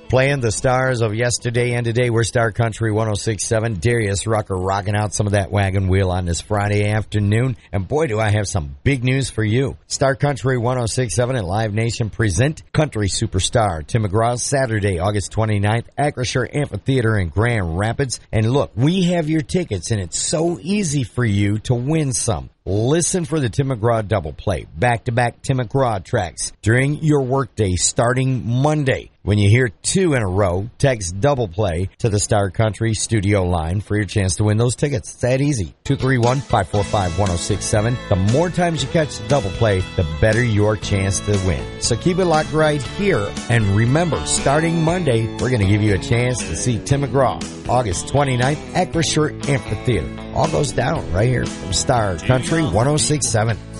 Playing the stars of yesterday and today, we're Star Country 106.7. Darius Rucker rocking out some of that wagon wheel on this Friday afternoon. And boy, do I have some big news for you. Star Country 106.7 and Live Nation present country superstar Tim McGraw Saturday, August 29th, Acrisure Amphitheater in Grand Rapids. And look, we have your tickets, and it's so easy for you to win some. Listen for the Tim McGraw double play, back-to-back Tim McGraw tracks during your workday starting Monday. When you hear 2 in a row, text double play to the Star Country studio line for your chance to win those tickets. It's that easy. 231-545-1067. The more times you catch the double play, the better your chance to win. So keep it locked right here. And remember, starting Monday, we're going to give you a chance to see Tim McGraw, August 29th, Acrisure Amphitheater. All goes down right here from Star Country 106.7.